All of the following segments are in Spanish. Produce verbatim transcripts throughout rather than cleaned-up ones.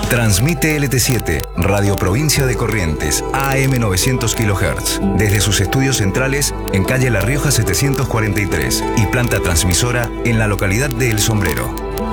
Transmite L T siete, Radio Provincia de Corrientes, A M novecientos kilohertz, desde sus estudios centrales en calle La Rioja setecientos cuarenta y tres y planta transmisora en la localidad de El Sombrero.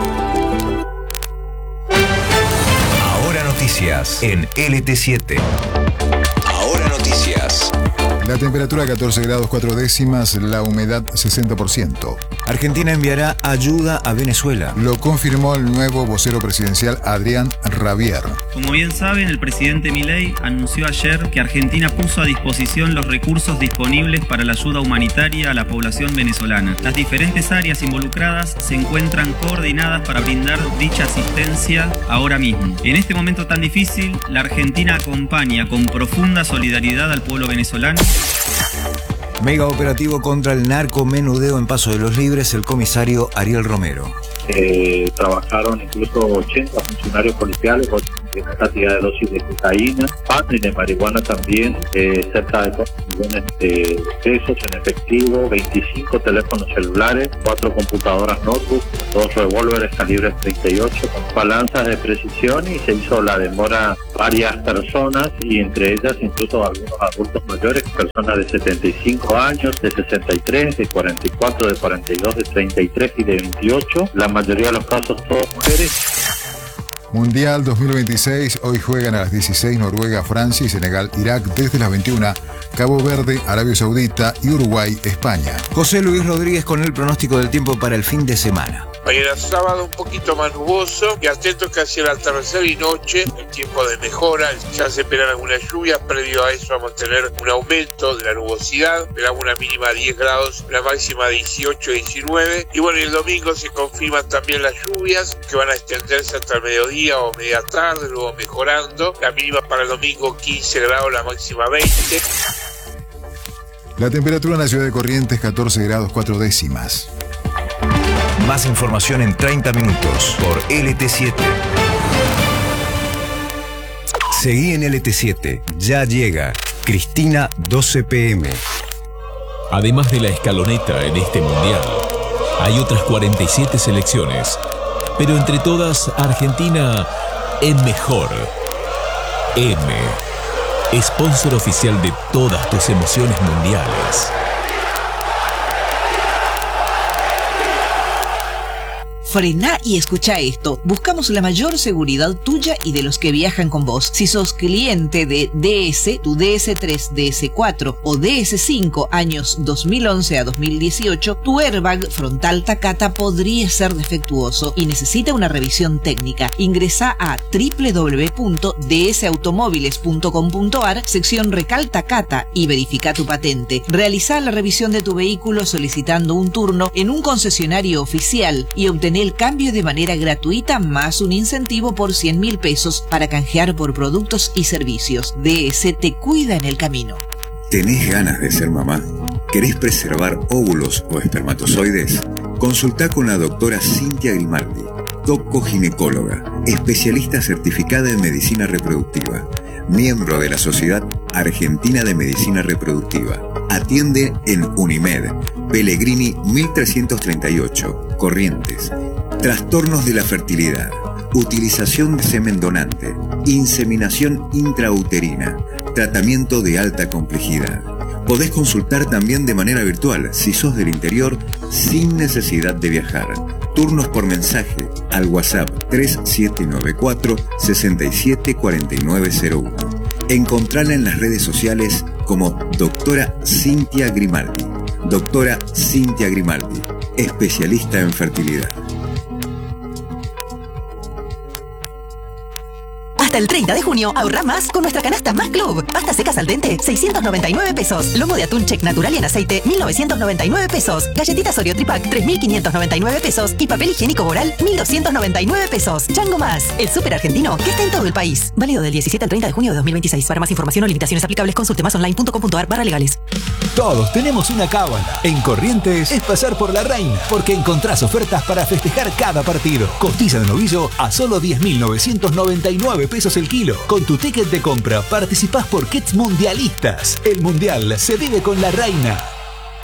Ahora noticias en L T siete. Ahora noticias. La temperatura catorce grados cuatro décimas, la humedad sesenta por ciento. Argentina enviará ayuda a Venezuela. Lo confirmó el nuevo vocero presidencial Adrián Rabier. Como bien saben, el presidente Milei anunció ayer que Argentina puso a disposición los recursos disponibles para la ayuda humanitaria a la población venezolana. Las diferentes áreas involucradas se encuentran coordinadas para brindar dicha asistencia ahora mismo. En este momento tan difícil, la Argentina acompaña con profunda solidaridad al pueblo venezolano. Mega operativo contra el narcomenudeo en Paso de los Libres, el comisario Ariel Romero. Eh, trabajaron incluso ochenta funcionarios policiales con una cantidad de dosis de cocaína, y de marihuana también, eh, cerca de dos millones de pesos en efectivo, veinticinco teléfonos celulares, cuatro computadoras notebook, dos revólveres calibre treinta y ocho con balanzas de precisión, y se hizo la demora varias personas, y entre ellas incluso algunos adultos mayores, personas de setenta y cinco años, de sesenta y tres, de cuarenta y cuatro, de cuarenta y dos, de treinta y tres y de veintiocho. La mayoría de los casos todas mujeres. Mundial dos mil veintiséis, hoy juegan a las dieciséis Noruega, Francia y Senegal, Irak desde las veintiuna, Cabo Verde, Arabia Saudita y Uruguay, España. José Luis Rodríguez con el pronóstico del tiempo para el fin de semana. Mañana sábado un poquito más nuboso y atentos que hacia el atardecer y noche el tiempo de mejora, ya se esperan algunas lluvias, previo a eso vamos a tener un aumento de la nubosidad, esperamos una mínima de diez grados, la máxima de dieciocho a diecinueve, y bueno, y el domingo se confirman también las lluvias que van a extenderse hasta el mediodía o media tarde, luego mejorando, la mínima para el domingo quince grados, la máxima veinte. La temperatura en la ciudad de Corrientes catorce grados cuatro décimas. Más información en treinta minutos por L T siete. Seguí en L T siete. Ya llega Cristina doce P M. Además de la escaloneta en este mundial, hay otras cuarenta y siete selecciones. Pero entre todas, Argentina es mejor. M. Sponsor oficial de todas tus emociones mundiales. Frená y escucha esto. Buscamos la mayor seguridad tuya y de los que viajan con vos. Si sos cliente de D S, tu D S tres, D S cuatro o D S cinco años dos mil once a dos mil dieciocho, tu airbag frontal Takata podría ser defectuoso y necesita una revisión técnica. Ingresá a doble u doble u doble u punto d s automóviles punto com punto a r, sección Recal Takata, y verifica tu patente. Realizá la revisión de tu vehículo solicitando un turno en un concesionario oficial y obtener el cambio de manera gratuita más un incentivo por cien mil pesos para canjear por productos y servicios. D S te cuida en el camino. ¿Tenés ganas de ser mamá? ¿Querés preservar óvulos o espermatozoides? Consultá con la doctora Cintia Grimaldi, doco-ginecóloga, especialista certificada en medicina reproductiva, miembro de la Sociedad Argentina de Medicina Reproductiva. Atiende en Unimed, Pellegrini mil trescientos treinta y ocho, Corrientes. Trastornos de la fertilidad, utilización de semen donante, inseminación intrauterina, tratamiento de alta complejidad. Podés consultar también de manera virtual si sos del interior sin necesidad de viajar. Turnos por mensaje al WhatsApp tres siete nueve cuatro, seis siete cuatro nueve cero uno. Encontrala en las redes sociales como doctora Cintia Grimaldi. Doctora Cintia Grimaldi, especialista en fertilidad. Hasta el treinta de junio, ahorra más con nuestra canasta Más Club. Pasta secas al dente, seiscientos noventa y nueve pesos. Lomo de atún check natural y en aceite, mil novecientos noventa y nueve pesos. Galletitas Oreo Tripack, tres mil quinientos noventa y nueve pesos. Y papel higiénico Boral, mil doscientos noventa y nueve pesos. Chango Más, el súper argentino que está en todo el país. Válido del diecisiete al treinta de junio de dos mil veintiséis. Para más información o limitaciones aplicables, consulte más online punto com punto a r barra legales. Todos tenemos una cábala. En Corrientes es pasar por la reina, porque encontrás ofertas para festejar cada partido. Costilla de novillo a solo diez mil novecientos noventa y nueve pesos el kilo. Con tu ticket de compra participás por kits mundialistas. El mundial se vive con la reina.